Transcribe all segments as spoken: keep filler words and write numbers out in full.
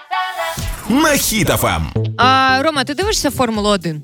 на Хіт еф ем. А, Рома, ти дивишся Формулу один?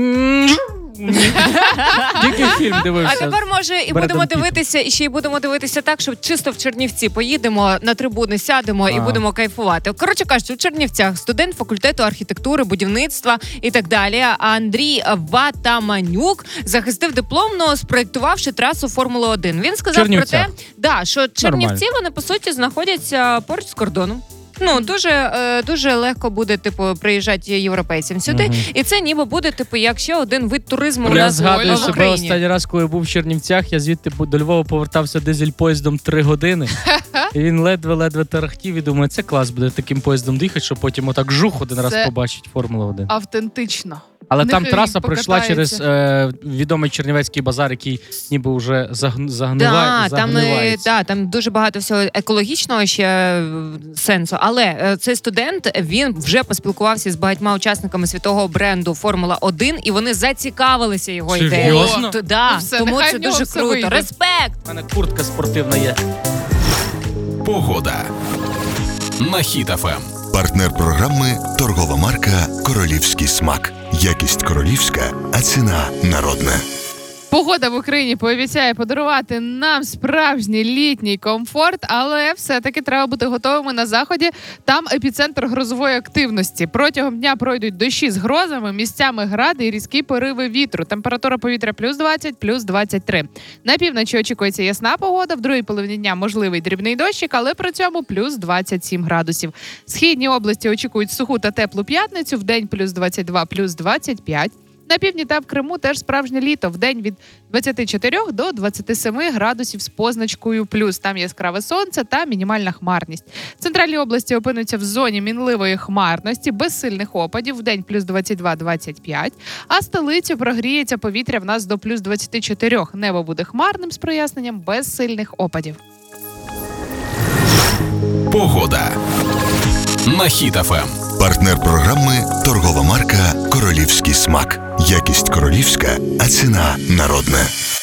Тільки фільм дивився. А тепер, може, і будемо дивитися, і ще й будемо дивитися так, що чисто в Чернівці поїдемо, на трибуни сядемо і будемо кайфувати. Коротше кажучи, у Чернівцях студент факультету архітектури, будівництва і так далі Андрій Ватаманюк захистив дипломно, спроєктувавши трасу Формули один. Він сказав про те, да, що Чернівці, вони, по суті, знаходяться поруч з кордоном. Ну, дуже, дуже легко буде, типу, приїжджати європейцям сюди. Угу. І це ніби буде, типу, як ще один вид туризму у нас в Україні. Я згадую себе останній раз, коли був в Чернівцях, я звідти до Львова повертався дизель-поїздом три години. І він ледве-ледве тарахтів і думаю, це клас буде таким поїздом дихати, щоб потім отак жух один раз побачить Формулу один. Автентично. Але там траса пройшла через е, відомий Чернівецький базар, який ніби вже загниває, да, загнивається. Там, да, там дуже багато всього екологічного ще сенсу. Але е, цей студент, він вже поспілкувався з багатьма учасниками світового бренду Формула один, і вони зацікавилися його ідеєю. Серйозно? Да, ну все, тому це дуже круто. Вийде. Респект! У мене куртка спортивна є. Погода на Хіт еф ем. Партнер програми – торгова марка «Королівський смак». Якість королівська, а ціна народна. Погода в Україні пообіцяє подарувати нам справжній літній комфорт, але все-таки треба бути готовими на заході. Там епіцентр грозової активності. Протягом дня пройдуть дощі з грозами, місцями гради і різкі пориви вітру. Температура повітря плюс двадцять, плюс двадцять три. На півночі очікується ясна погода, в другій половині дня можливий дрібний дощик, але при цьому плюс двадцять сім градусів. Східні області очікують суху та теплу п'ятницю, вдень плюс двадцять два, плюс двадцять п'ять. На півдні та в Криму теж справжнє літо. Вдень від двадцять чотири до двадцять сім градусів з позначкою плюс. Там яскраве сонце та мінімальна хмарність. Центральні області опинуться в зоні мінливої хмарності, без сильних опадів. Вдень плюс двадцять два - двадцять п'ять. А столицю прогріється повітря в нас до плюс двадцять чотири. Небо буде хмарним з проясненням, без сильних опадів. Погода на Хіт еф ем. Партнер програми – торгова марка «Королівський смак». Якість королівська, а ціна народна.